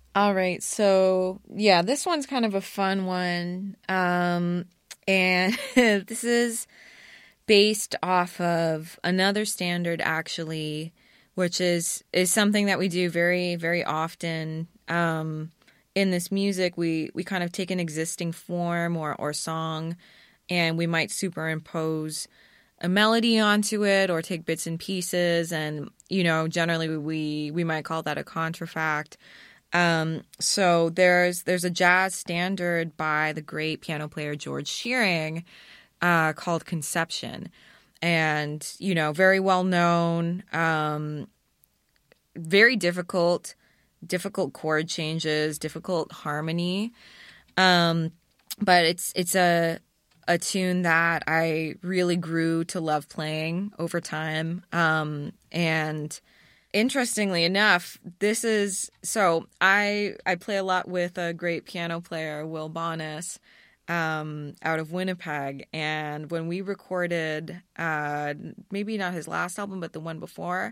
All right, so yeah, this one's kind of a fun one. And this is based off of another standard actually, which is something that we do very, very often. In this music, we kind of take an existing form or song and we might superimpose a melody onto it or take bits and pieces and generally we might call that a contrafact. So there's a jazz standard by the great piano player George Shearing called Conception, and very well known, very difficult chord changes, difficult harmony. Um, but it's a tune that I really grew to love playing over time. And interestingly enough, this is so I play a lot with a great piano player, Will Bonas, out of Winnipeg. And when we recorded, maybe not his last album, but the one before,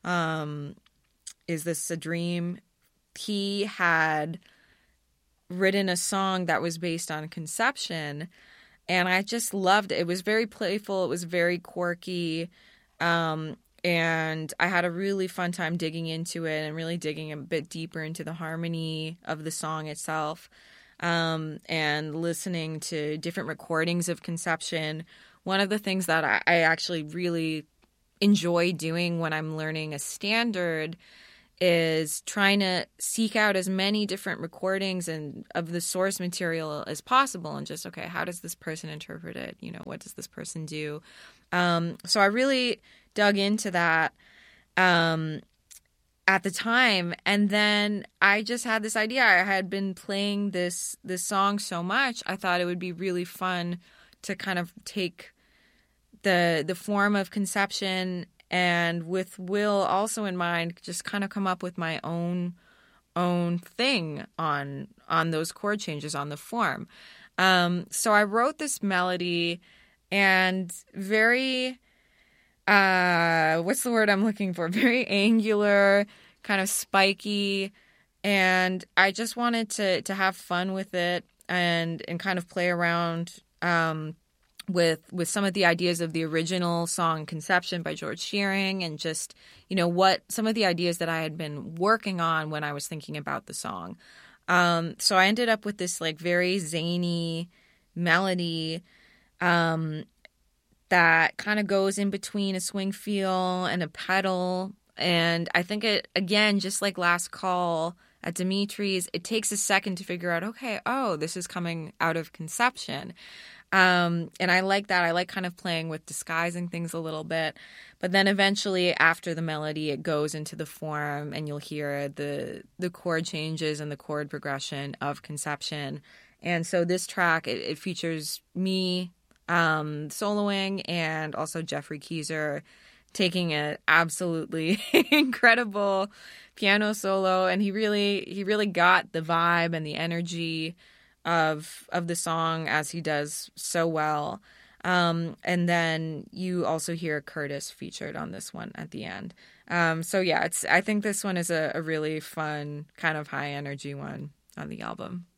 Is This a Dream? He had written a song that was based on Conception, and I just loved it. It was very playful. It was very quirky. And I had a really fun time digging into it and really digging a bit deeper into the harmony of the song itself, and listening to different recordings of Conception. One of the things that I actually really enjoy doing when I'm learning a standard is trying to seek out as many different recordings and of the source material as possible and just, okay, how does this person interpret it? What does this person do? So I really dug into that at the time, and then I just had this idea. I had been playing this song so much, I thought it would be really fun to kind of take the form of Conception and with Will also in mind, just kind of come up with my own thing on those chord changes on the form. So I wrote this melody and very what's the word I'm looking for? Very angular, kind of spiky, and I just wanted to have fun with it and kind of play around with some of the ideas of the original song Conception by George Shearing and just, what some of the ideas that I had been working on when I was thinking about the song. So I ended up with this like very zany melody that kind of goes in between a swing feel and a pedal. And I think it, again, just like Last Call at Dimitri's, it takes a second to figure out, okay, oh, this is coming out of Conception. And I like that. I like kind of playing with disguising things a little bit. But then eventually after the melody, it goes into the form and you'll hear the chord changes and the chord progression of Conception. And so this track, it features me soloing and also Jeffrey Keyser taking an absolutely incredible piano solo. And he really got the vibe and the energy of the song as he does so well. And then you also hear Curtis featured on this one at the end. So yeah, I think this one is a really fun kind of high energy one on the album.